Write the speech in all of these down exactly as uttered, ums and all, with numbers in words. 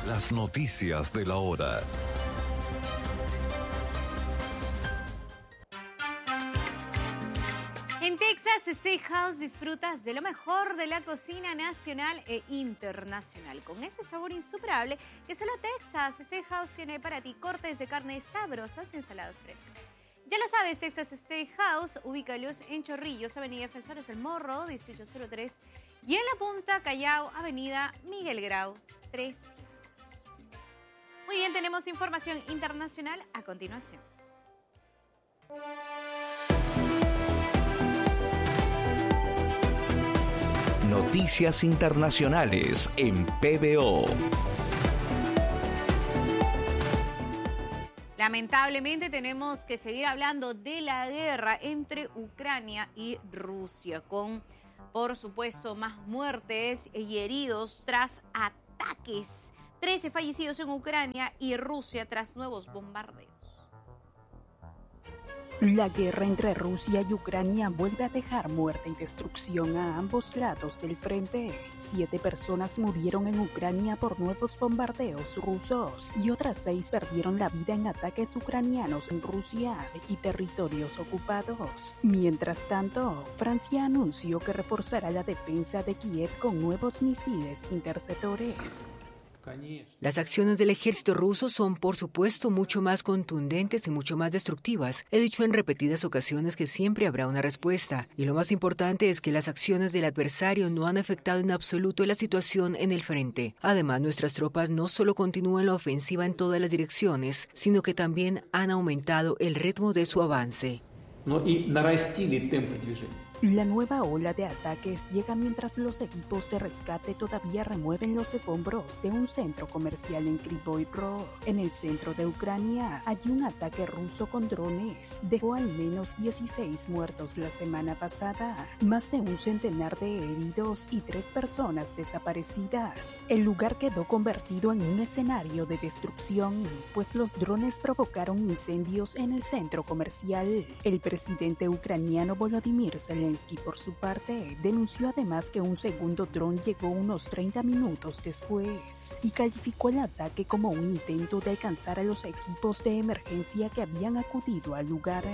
Las noticias de la hora. En Texas Steakhouse disfrutas de lo mejor de la cocina nacional e internacional, con ese sabor insuperable que solo Texas Steakhouse tiene para ti. Cortes de carne sabrosas y ensaladas frescas. Ya lo sabes, Texas Steakhouse, ubícalos en Chorrillos, Avenida Defensores del Morro, dieciocho cero tres, y en La Punta, Callao, Avenida Miguel Grau, trescientos. Muy bien, tenemos información internacional a continuación. Noticias internacionales en P B O. Lamentablemente tenemos que seguir hablando de la guerra entre Ucrania y Rusia, con, por supuesto, más muertes y heridos tras ataques. trece fallecidos en Ucrania y Rusia tras nuevos bombardeos. La guerra entre Rusia y Ucrania vuelve a dejar muerte y destrucción a ambos lados del frente. Siete personas murieron en Ucrania por nuevos bombardeos rusos y otras seis perdieron la vida en ataques ucranianos en Rusia y territorios ocupados. Mientras tanto, Francia anunció que reforzará la defensa de Kiev con nuevos misiles interceptores. Las acciones del ejército ruso son, por supuesto, mucho más contundentes y mucho más destructivas. He dicho en repetidas ocasiones que siempre habrá una respuesta. Y lo más importante es que las acciones del adversario no han afectado en absoluto la situación en el frente. Además, nuestras tropas no solo continúan la ofensiva en todas las direcciones, sino que también han aumentado el ritmo de su avance. No, y нарастили темпы движения. La nueva ola de ataques llega mientras los equipos de rescate todavía remueven los escombros de un centro comercial en Kryvyi Rih. En el centro de Ucrania, allí un ataque ruso con drones dejó al menos dieciséis muertos la semana pasada, más de un centenar de heridos y tres personas desaparecidas. El lugar quedó convertido en un escenario de destrucción, pues los drones provocaron incendios en el centro comercial. El presidente ucraniano Volodymyr Zelensky, por su parte, denunció además que un segundo dron llegó unos treinta minutos después y calificó el ataque como un intento de alcanzar a los equipos de emergencia que habían acudido al lugar.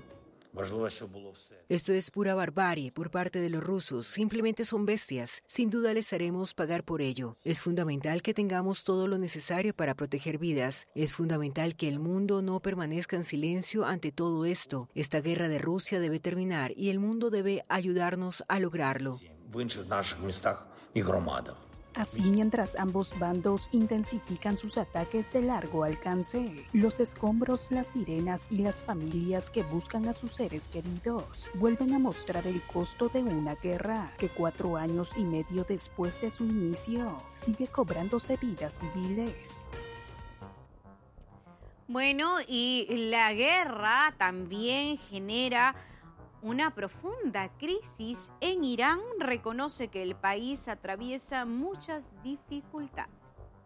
Esto es pura barbarie por parte de los rusos. Simplemente son bestias. Sin duda les haremos pagar por ello. Es fundamental que tengamos todo lo necesario para proteger vidas. Es fundamental que el mundo no permanezca en silencio ante todo esto. Esta guerra de Rusia debe terminar y el mundo debe ayudarnos a lograrlo. Así, mientras ambos bandos intensifican sus ataques de largo alcance, los escombros, las sirenas y las familias que buscan a sus seres queridos vuelven a mostrar el costo de una guerra que cuatro años y medio después de su inicio sigue cobrándose vidas civiles. Bueno, y la guerra también genera una profunda crisis en Irán. Reconoce que el país atraviesa muchas dificultades.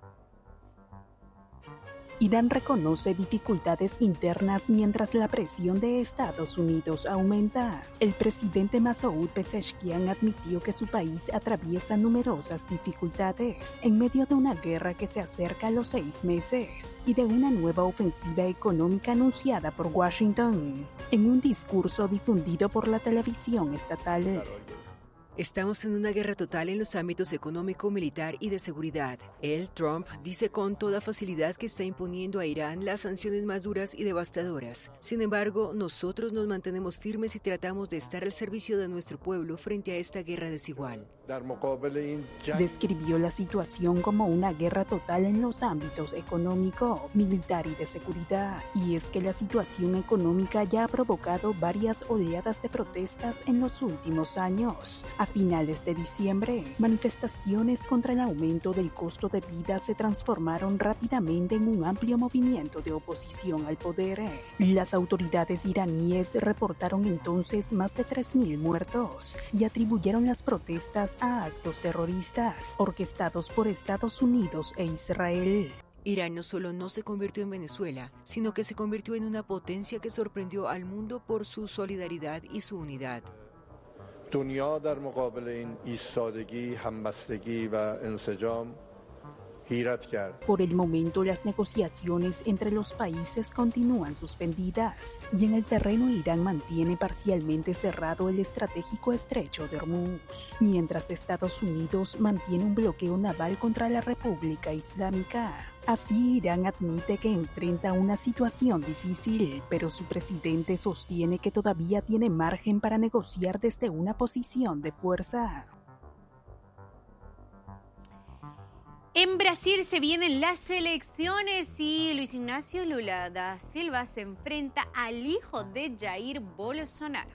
Irán reconoce dificultades internas mientras la presión de Estados Unidos aumenta. El presidente Masoud Pezeshkian admitió que su país atraviesa numerosas dificultades en medio de una guerra que se acerca a los seis meses y de una nueva ofensiva económica anunciada por Washington. En un discurso difundido por la televisión estatal, estamos en una guerra total en los ámbitos económico, militar y de seguridad. Él, Trump, dice con toda facilidad que está imponiendo a Irán las sanciones más duras y devastadoras. Sin embargo, nosotros nos mantenemos firmes y tratamos de estar al servicio de nuestro pueblo frente a esta guerra desigual. Describió la situación como una guerra total en los ámbitos económico, militar y de seguridad. Y es que la situación económica ya ha provocado varias oleadas de protestas en los últimos años. A finales de diciembre, manifestaciones contra el aumento del costo de vida se transformaron rápidamente en un amplio movimiento de oposición al poder. Las autoridades iraníes reportaron entonces más de tres mil muertos y atribuyeron las protestas a actos terroristas orquestados por Estados Unidos e Israel. Irán no solo no se convirtió en Venezuela, sino que se convirtió en una potencia que sorprendió al mundo por su solidaridad y su unidad. دنیا در مقابل این ایستادگی، همبستگی و انسجام Por el momento, las negociaciones entre los países continúan suspendidas y en el terreno Irán mantiene parcialmente cerrado el estratégico estrecho de Hormuz, mientras Estados Unidos mantiene un bloqueo naval contra la República Islámica. Así, Irán admite que enfrenta una situación difícil, pero su presidente sostiene que todavía tiene margen para negociar desde una posición de fuerza. En Brasil se vienen las elecciones y Luis Ignacio Lula da Silva se enfrenta al hijo de Jair Bolsonaro.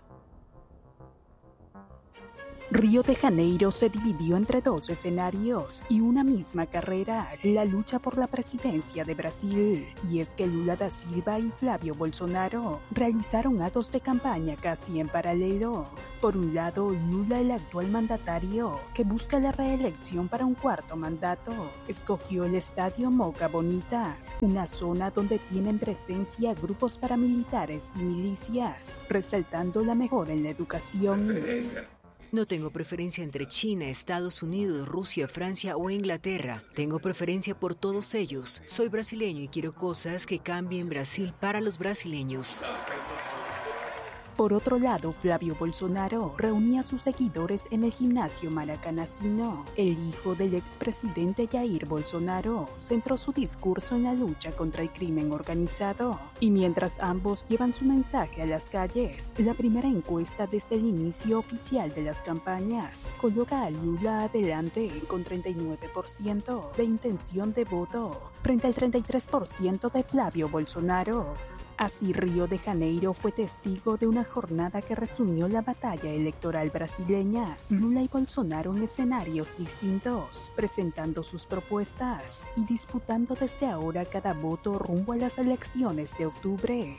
Río de Janeiro se dividió entre dos escenarios y una misma carrera, la lucha por la presidencia de Brasil. Y es que Lula da Silva y Flávio Bolsonaro realizaron actos de campaña casi en paralelo. Por un lado, Lula, el actual mandatario, que busca la reelección para un cuarto mandato, escogió el estadio Moca Bonita, una zona donde tienen presencia grupos paramilitares y milicias, resaltando la mejora en la educación. No tengo preferencia entre China, Estados Unidos, Rusia, Francia o Inglaterra. Tengo preferencia por todos ellos. Soy brasileño y quiero cosas que cambien Brasil para los brasileños. Por otro lado, Flávio Bolsonaro reunía a sus seguidores en el gimnasio Maracanãzinho. El hijo del expresidente Jair Bolsonaro centró su discurso en la lucha contra el crimen organizado. Y mientras ambos llevan su mensaje a las calles, la primera encuesta desde el inicio oficial de las campañas coloca a Lula adelante con treinta y nueve por ciento de intención de voto frente al treinta y tres por ciento de Flávio Bolsonaro. Así, Río de Janeiro fue testigo de una jornada que resumió la batalla electoral brasileña. Lula y Bolsonaro en escenarios distintos, presentando sus propuestas y disputando desde ahora cada voto rumbo a las elecciones de octubre.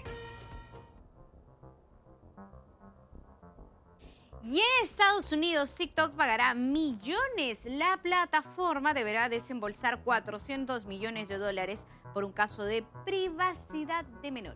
Y en Estados Unidos, TikTok pagará millones. La plataforma deberá desembolsar cuatrocientos millones de dólares por un caso de privacidad de menores.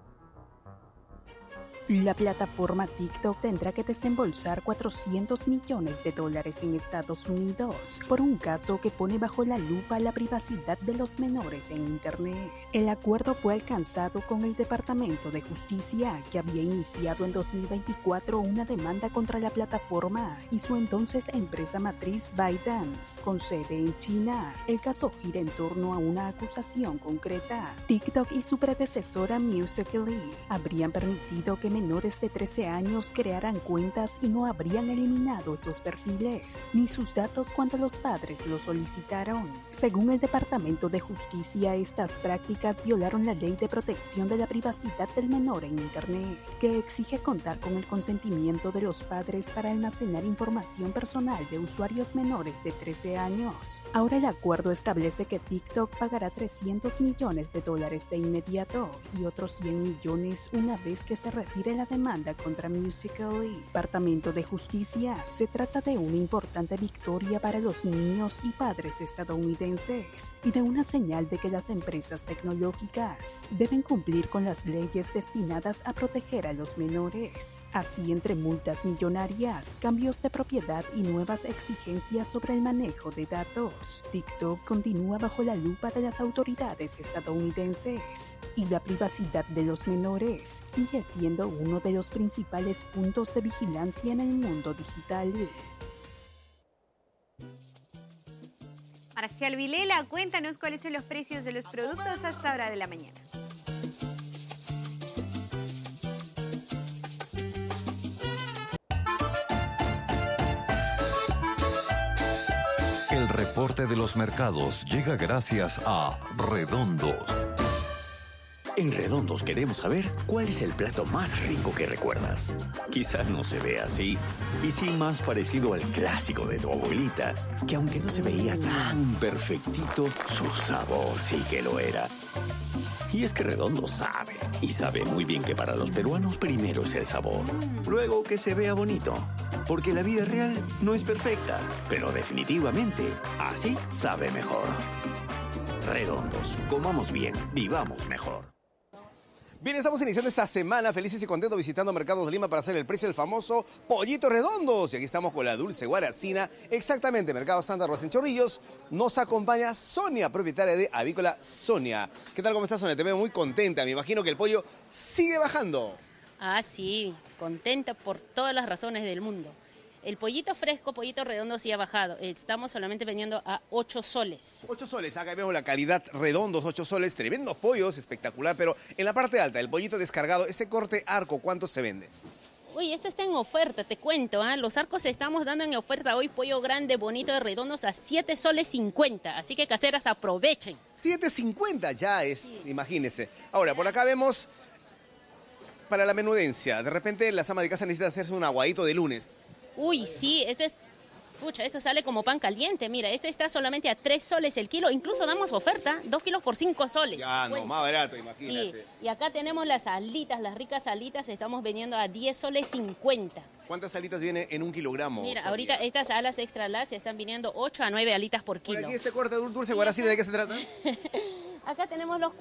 La plataforma TikTok tendrá que desembolsar cuatrocientos millones de dólares en Estados Unidos por un caso que pone bajo la lupa la privacidad de los menores en Internet. El acuerdo fue alcanzado con el Departamento de Justicia, que había iniciado en dos mil veinticuatro una demanda contra la plataforma y su entonces empresa matriz ByteDance, con sede en China. El caso gira en torno a una acusación concreta. TikTok y su predecesora Musical.ly habrían permitido que menores de trece años crearan cuentas y no habrían eliminado esos perfiles, ni sus datos cuando los padres lo solicitaron. Según el Departamento de Justicia, estas prácticas violaron la Ley de Protección de la Privacidad del Menor en Internet, que exige contar con el consentimiento de los padres para almacenar información personal de usuarios menores de trece años. Ahora el acuerdo establece que TikTok pagará trescientos millones de dólares de inmediato y otros cien millones una vez que se retire la demanda contra Musical.ly. Departamento de Justicia, se trata de una importante victoria para los niños y padres estadounidenses y de una señal de que las empresas tecnológicas deben cumplir con las leyes destinadas a proteger a los menores. Así, entre multas millonarias, cambios de propiedad y nuevas exigencias sobre el manejo de datos, TikTok continúa bajo la lupa de las autoridades estadounidenses y la privacidad de los menores sigue siendo uno de los principales puntos de vigilancia en el mundo digital. Marcial Vilela, cuéntanos cuáles son los precios de los productos a esta hora de la mañana. El reporte de los mercados llega gracias a Redondos. En Redondos queremos saber cuál es el plato más rico que recuerdas. Quizás no se vea así, y sí más parecido al clásico de tu abuelita, que aunque no se veía tan perfectito, su sabor sí que lo era. Y es que Redondos sabe, y sabe muy bien que para los peruanos primero es el sabor, luego que se vea bonito, porque la vida real no es perfecta, pero definitivamente así sabe mejor. Redondos, comamos bien, vivamos mejor. Bien, estamos iniciando esta semana felices y contentos visitando Mercados de Lima para hacer el precio del famoso Pollito Redondos. Y aquí estamos con la Dulce Guaracina, exactamente, Mercado Santa Rosa en Chorrillos. Nos acompaña Sonia, propietaria de Avícola Sonia. ¿Qué tal, cómo estás, Sonia? Te veo muy contenta. Me imagino que el pollo sigue bajando. Ah, sí, contenta por todas las razones del mundo. El pollito fresco, pollito redondo sí ha bajado. Estamos solamente vendiendo a ocho soles. ocho soles, acá vemos la calidad redondos, ocho soles, tremendos pollos, espectacular. Pero en la parte alta, el pollito descargado, ese corte arco, ¿cuánto se vende? Uy, esto está en oferta, te cuento. ¿eh? Los arcos estamos dando en oferta hoy pollo grande, bonito, de redondos a siete soles cincuenta. Así que caseras, aprovechen. siete cincuenta ya es, sí. Imagínense. Ahora, por acá vemos para la menudencia. De repente la ama de casa necesita hacerse un aguadito de lunes. Uy, sí, esto es, pucha, esto sale como pan caliente. Mira, este está solamente a tres soles el kilo. Incluso damos oferta, dos kilos por cinco soles. Ya, no, más barato, imagínate. Sí, y acá tenemos las alitas, las ricas alitas, estamos vendiendo a diez soles cincuenta. ¿Cuántas alitas viene en un kilogramo? Mira, Sonia? ahorita estas alas extra large están viniendo ocho a nueve alitas por kilo. Por aquí este corte Dulce Guaracina, ¿de qué se trata? Acá tenemos los